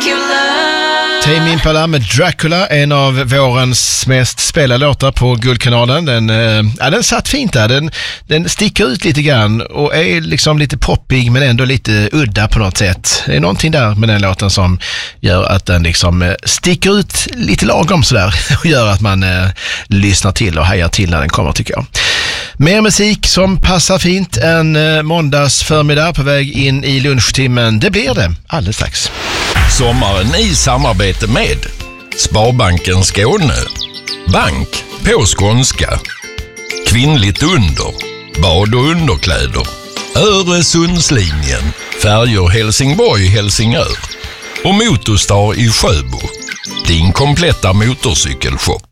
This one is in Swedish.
Tame Impala med Dracula, en av vårens mest spelade låtar på Guldkanalen. Den satt fint där. Den sticker ut lite grann och är liksom lite poppig men ändå lite udda på något sätt. Det är någonting där med den låten som gör att den liksom sticker ut lite lagom sådär och gör att man lyssnar till och hejar till när den kommer, tycker jag. Mer musik som passar fint en måndags förmiddag på väg in i lunchtimmen. Det blir det alldeles strax. Sommaren i samarbete med Sparbanken Skåne, bank på skånska, kvinnligt under, bad- och underkläder, Öresundslinjen, färjor Helsingborg-Helsingör och Motorstar i Sjöbo, din kompletta motorcykelshop.